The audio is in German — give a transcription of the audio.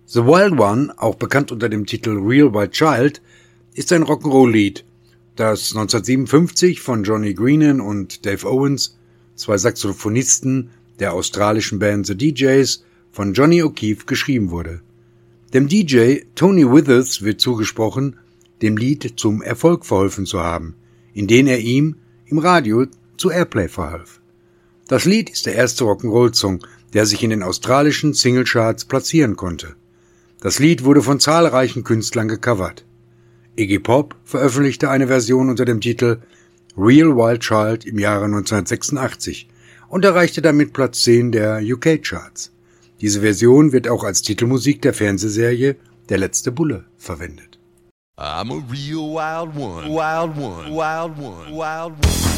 The Wild One, auch bekannt unter dem Titel Real Wild Child, ist ein Rock'n'Roll-Lied, das 1957 von Johnny Greenan und Dave Owens, zwei Saxophonisten der australischen Band The DJs, von Johnny O'Keefe geschrieben wurde. Dem DJ Tony Withers wird zugesprochen, dem Lied zum Erfolg verholfen zu haben, indem er ihm im Radio zu Airplay verhalf. Das Lied ist der erste Rock'n'Roll-Song, der sich in den australischen Singlecharts platzieren konnte. Das Lied wurde von zahlreichen Künstlern gecovert. Iggy Pop veröffentlichte eine Version unter dem Titel Real Wild Child im Jahre 1986 und erreichte damit Platz 10 der UK-Charts. Diese Version wird auch als Titelmusik der Fernsehserie Der letzte Bulle verwendet. I'm a real wild one, wild one, wild one, wild one.